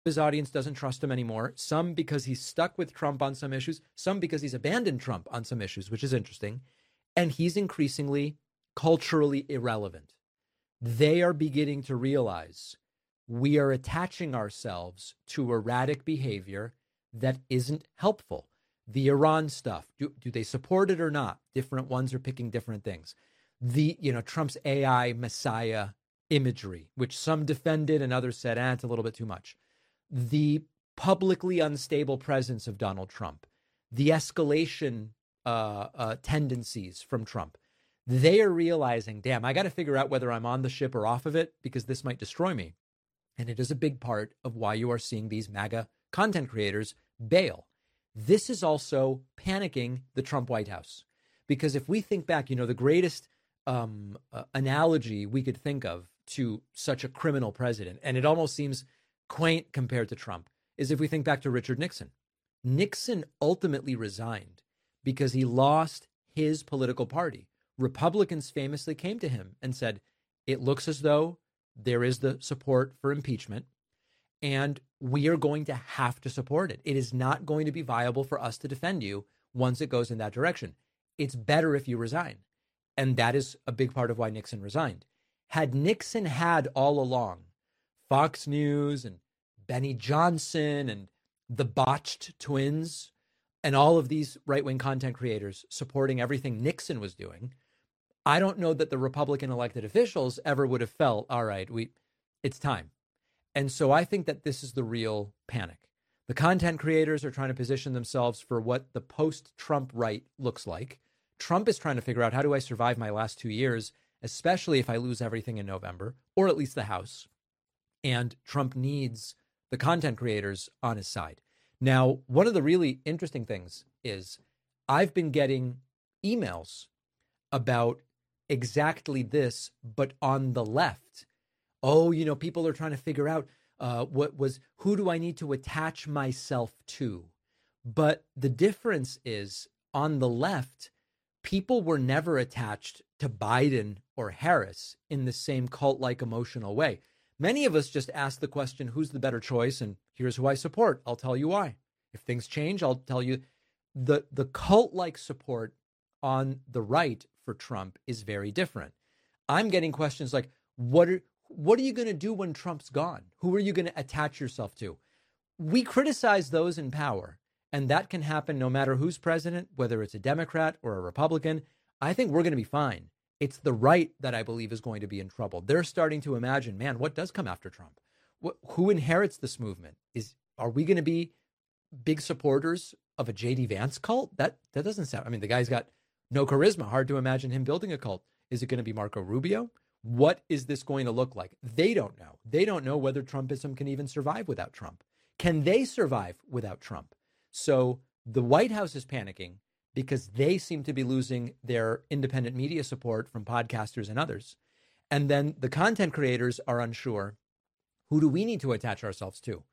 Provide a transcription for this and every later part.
his audience doesn't trust him anymore. Some because he's stuck with Trump on some issues. Some because he's abandoned Trump on some issues, which is interesting. And he's increasingly culturally irrelevant. They are beginning to realize we are attaching ourselves to erratic behavior that isn't helpful. The Iran stuff, do they support it or not? Different ones are picking different things. Trump's AI messiah imagery, which some defended and others said, it's a little bit too much. The publicly unstable presence of Donald Trump, the escalation tendencies from Trump. They are realizing, damn, I got to figure out whether I'm on the ship or off of it because this might destroy me. And it is a big part of why you are seeing these MAGA content creators bail. This is also panicking the Trump White House. Because if we think back, the greatest analogy we could think of to such a criminal president, and it almost seems quaint compared to Trump, is if we think back to Richard Nixon. Nixon ultimately resigned because he lost his political party. Republicans famously came to him and said, it looks as though there is the support for impeachment, and we are going to have to support it. It is not going to be viable for us to defend you once it goes in that direction. It's better if you resign. And that is a big part of why Nixon resigned. Had Nixon had all along Fox News and Benny Johnson and the botched twins and all of these right-wing content creators supporting everything Nixon was doing, I don't know that the Republican elected officials ever would have felt, all right, it's time. And so I think that this is the real panic. The content creators are trying to position themselves for what the post-Trump right looks like. Trump is trying to figure out, how do I survive my last 2 years, especially if I lose everything in November, or at least the House. And Trump needs the content creators on his side. Now, one of the really interesting things is I've been getting emails about exactly this, but on the left. Oh, people are trying to figure out who do I need to attach myself to? But the difference is on the left, people were never attached to Biden or Harris in the same cult-like emotional way. Many of us just ask the question, who's the better choice? And here's who I support. I'll tell you why. If things change, I'll tell you. The cult-like support on the right for Trump is very different. I'm getting questions like, what are you going to do when Trump's gone? Who are you going to attach yourself to? We criticize those in power, and that can happen no matter who's president, whether it's a Democrat or a Republican. I think we're going to be fine. It's the right that I believe is going to be in trouble. They're starting to imagine, man, what does come after Trump? Who inherits this movement? Are we going to be big supporters of a J.D. Vance cult? That doesn't sound, the guy's got no charisma. Hard to imagine him building a cult. Is it going to be Marco Rubio? What is this going to look like? They don't know. They don't know whether Trumpism can even survive without Trump. Can they survive without Trump? So the White House is panicking because they seem to be losing their independent media support from podcasters and others. And then the content creators are unsure. Who do we need to attach ourselves to?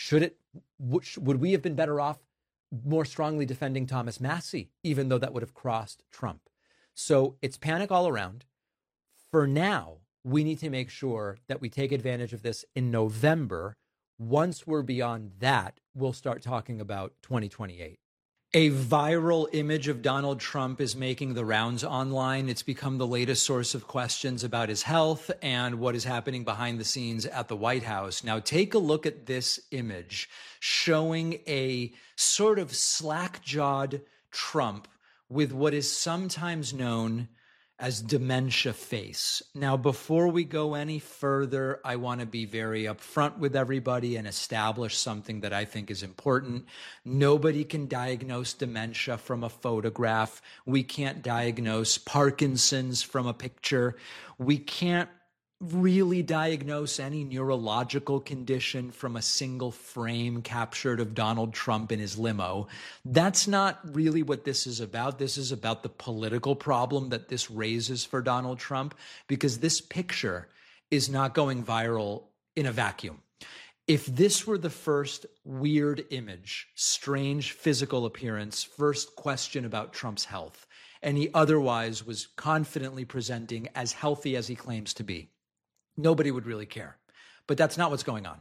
Would we have been better off more strongly defending Thomas Massie, even though that would have crossed Trump? So it's panic all around. For now, we need to make sure that we take advantage of this in November. Once we're beyond that, we'll start talking about 2028. A viral image of Donald Trump is making the rounds online. It's become the latest source of questions about his health and what is happening behind the scenes at the White House. Now, take a look at this image showing a sort of slack-jawed Trump with what is sometimes known as dementia face. Now, before we go any further, I want to be very upfront with everybody and establish something that I think is important. Nobody can diagnose dementia from a photograph. We can't diagnose Parkinson's from a picture. We can't really diagnose any neurological condition from a single frame captured of Donald Trump in his limo. That's not really what this is about. This is about the political problem that this raises for Donald Trump, because this picture is not going viral in a vacuum. If this were the first weird image, strange physical appearance, first question about Trump's health, and he otherwise was confidently presenting as healthy as he claims to be, nobody would really care. But that's not what's going on.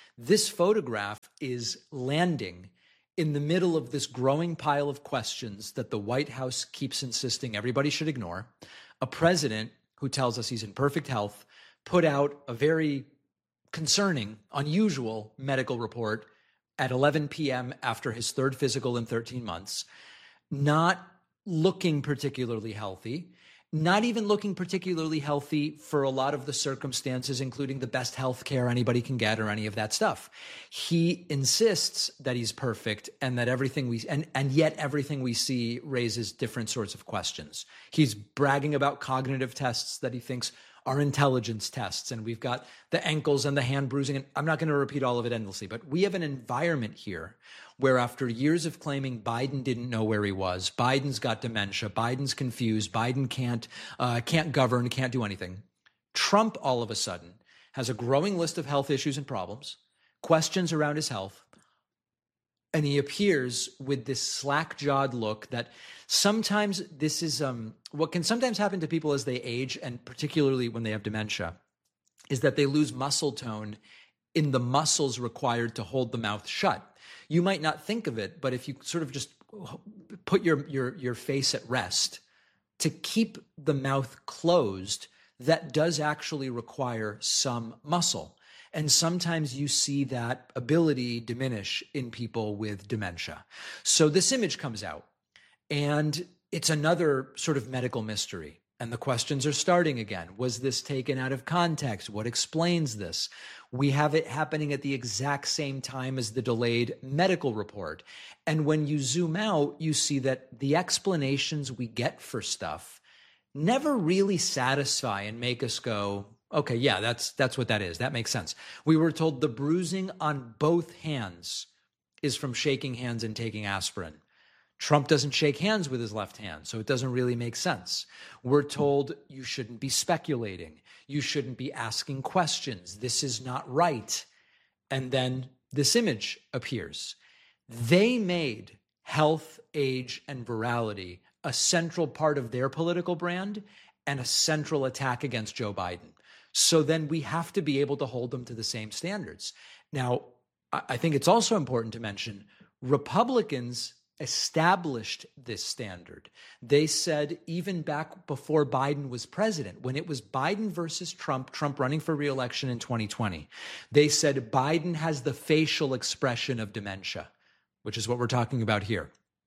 This photograph is landing in the middle of this growing pile of questions that the White House keeps insisting everybody should ignore. A president who tells us he's in perfect health put out a very concerning, unusual medical report at 11 p.m. after his third physical in 13 months, not looking particularly healthy, not even looking particularly healthy for a lot of the circumstances, including the best health care anybody can get or any of that stuff. He insists that he's perfect and that and yet everything we see raises different sorts of questions. He's bragging about cognitive tests that he thinks are intelligence tests, and we've got the ankles and the hand bruising, and I'm not going to repeat all of it endlessly, but we have an environment here where after years of claiming Biden didn't know where he was, Biden's got dementia, Biden's confused, Biden can't govern, can't do anything, Trump all of a sudden has a growing list of health issues and problems, questions around his health, and he appears with this slack-jawed look that sometimes this is what can sometimes happen to people as they age, and particularly when they have dementia, is that they lose muscle tone in the muscles required to hold the mouth shut. You might not think of it, but if you sort of just put your face at rest, to keep the mouth closed, that does actually require some muscle. And sometimes you see that ability diminish in people with dementia. So this image comes out, and it's another sort of medical mystery. And the questions are starting again. Was this taken out of context? What explains this? We have it happening at the exact same time as the delayed medical report. And when you zoom out, you see that the explanations we get for stuff never really satisfy and make us go, okay, yeah, that's what that is. That makes sense. We were told the bruising on both hands is from shaking hands and taking aspirin. Trump doesn't shake hands with his left hand, so it doesn't really make sense. We're told you shouldn't be speculating. You shouldn't be asking questions. This is not right. And then this image appears. They made health, age, and virality a central part of their political brand and a central attack against Joe Biden. So then we have to be able to hold them to the same standards. Now, I think it's also important to mention Republicans established this standard. They said even back before Biden was president, when it was Biden versus Trump running for re-election in 2020, they said Biden has the facial expression of dementia, which is what we're talking about here.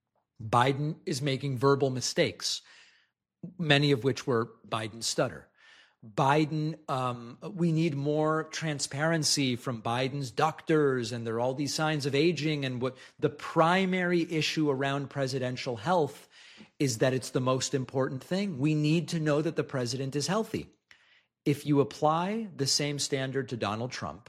Biden is making verbal mistakes, many of which were Biden's stutter. Biden, we need more transparency from Biden's doctors, and there are all these signs of aging. And what the primary issue around presidential health is that it's the most important thing. We need to know that the president is healthy. If you apply the same standard to Donald Trump,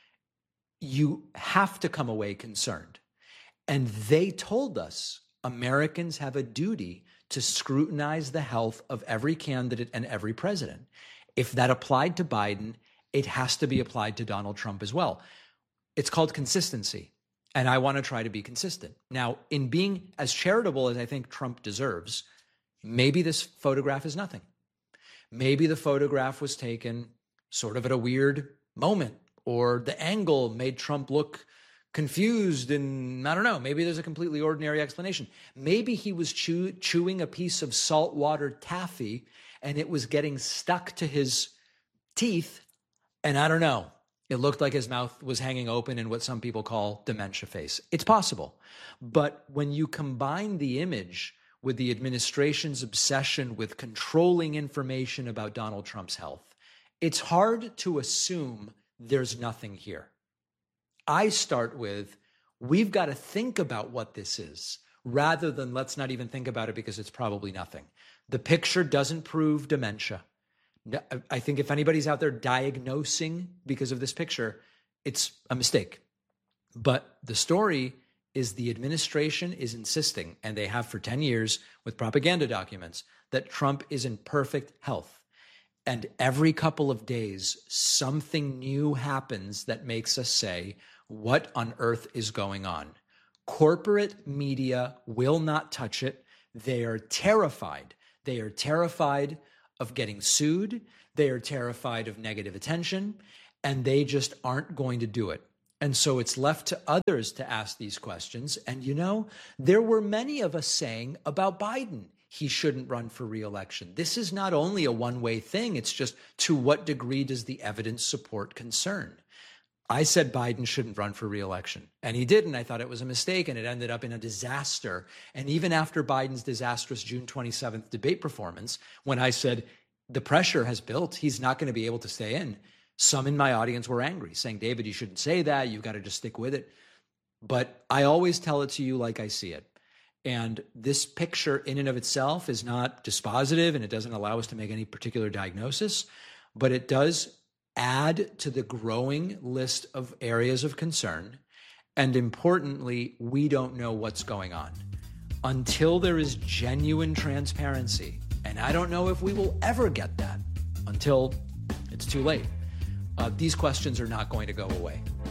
you have to come away concerned. And they told us Americans have a duty to scrutinize the health of every candidate and every president. If that applied to Biden, it has to be applied to Donald Trump as well. It's called consistency, and I want to try to be consistent. Now, in being as charitable as I think Trump deserves, maybe this photograph is nothing. Maybe the photograph was taken sort of at a weird moment, or the angle made Trump look confused, and I don't know, maybe there's a completely ordinary explanation. Maybe he was chewing a piece of saltwater taffy and it was getting stuck to his teeth, and I don't know, it looked like his mouth was hanging open in what some people call dementia face. It's possible. But when you combine the image with the administration's obsession with controlling information about Donald Trump's health, it's hard to assume there's nothing here. I start with, we've got to think about what this is, rather than let's not even think about it because it's probably nothing. The picture doesn't prove dementia. I think if anybody's out there diagnosing because of this picture, it's a mistake. But the story is the administration is insisting, and they have for 10 years with propaganda documents, that Trump is in perfect health. And every couple of days, something new happens that makes us say, what on earth is going on? Corporate media will not touch it. They are terrified. They are terrified of getting sued. They are terrified of negative attention, and they just aren't going to do it. And so it's left to others to ask these questions. And, there were many of us saying about Biden, he shouldn't run for re-election. This is not only a one-way thing. It's just, to what degree does the evidence support concern? I said Biden shouldn't run for re-election, and he didn't. I thought it was a mistake, and it ended up in a disaster. And even after Biden's disastrous June 27th debate performance, when I said the pressure has built, he's not going to be able to stay in, some in my audience were angry, saying, David, you shouldn't say that. You've got to just stick with it. But I always tell it to you like I see it. And this picture in and of itself is not dispositive, and it doesn't allow us to make any particular diagnosis, but it does add to the growing list of areas of concern. And importantly, we don't know what's going on until there is genuine transparency. And I don't know if we will ever get that until it's too late. These questions are not going to go away.